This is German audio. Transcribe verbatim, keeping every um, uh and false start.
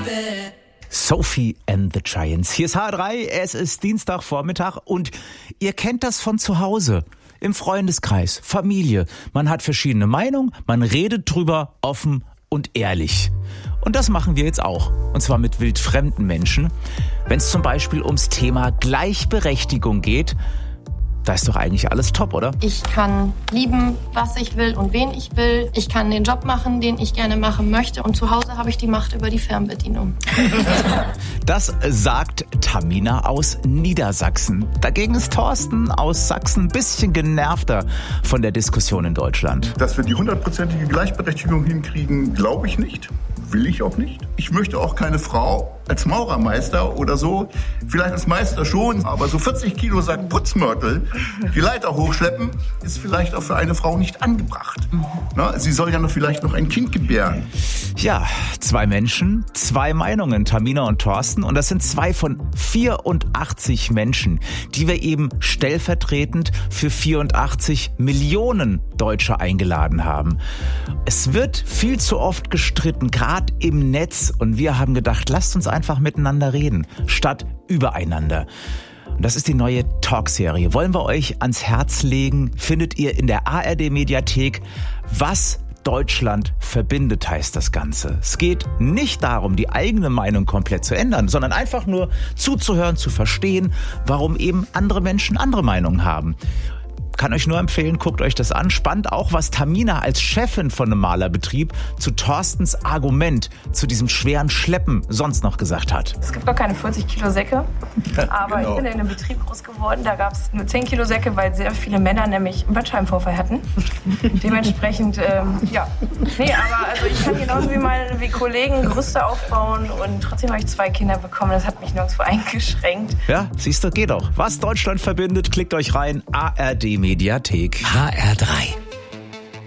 Sophie and the Giants. Hier ist H R drei, es ist Dienstagvormittag und ihr kennt das von zu Hause. Im Freundeskreis, Familie. Man hat verschiedene Meinungen, man redet drüber offen und ehrlich. Und das machen wir jetzt auch. Und zwar mit wildfremden Menschen. Wenn es zum Beispiel ums Thema Gleichberechtigung geht, da ist doch eigentlich alles top, oder? Ich kann lieben, was ich will und wen ich will. Ich kann den Job machen, den ich gerne machen möchte. Und zu Hause habe ich die Macht über die Fernbedienung. Das sagt Tamina aus Niedersachsen. Dagegen ist Thorsten aus Sachsen ein bisschen genervter von der Diskussion in Deutschland. Dass wir die hundertprozentige Gleichberechtigung hinkriegen, glaube ich nicht. Will ich auch nicht. Ich möchte auch keine Frau als Maurermeister oder so, vielleicht als Meister schon, aber so vierzig Kilo Sack Putzmörtel die Leiter hochschleppen, ist vielleicht auch für eine Frau nicht angebracht. Na, sie soll ja noch vielleicht noch ein Kind gebären. Ja, zwei Menschen, zwei Meinungen, Tamina und Thorsten. Und das sind zwei von vierundachtzig Menschen, die wir eben stellvertretend für vierundachtzig Millionen Deutsche eingeladen haben. Es wird viel zu oft gestritten, gerade im Netz. Und wir haben gedacht, lasst uns einfach miteinander reden, statt übereinander. Und das ist die neue Talkserie. Wollen wir euch ans Herz legen, findet ihr in der A R D-Mediathek. Was Deutschland verbindet, heißt das Ganze. Es geht nicht darum, die eigene Meinung komplett zu ändern, sondern einfach nur zuzuhören, zu verstehen, warum eben andere Menschen andere Meinungen haben. Kann euch nur empfehlen, guckt euch das an. Spannend auch, was Tamina als Chefin von einem Malerbetrieb zu Thorstens Argument zu diesem schweren Schleppen sonst noch gesagt hat. Es gibt gar keine vierzig Kilo Säcke, aber Genau. Ich bin in einem Betrieb groß geworden, da gab es nur zehn Kilo Säcke, weil sehr viele Männer nämlich einen Bandscheibenvorfall hatten. Dementsprechend, ähm, ja. Nee, aber also ich kann genauso wie meine wie Kollegen Gerüste aufbauen und trotzdem habe ich zwei Kinder bekommen. Das hat mich nirgendwo eingeschränkt. Ja, siehst du, geht doch. Was Deutschland verbindet, klickt euch rein. A R D Mediathek. H R drei.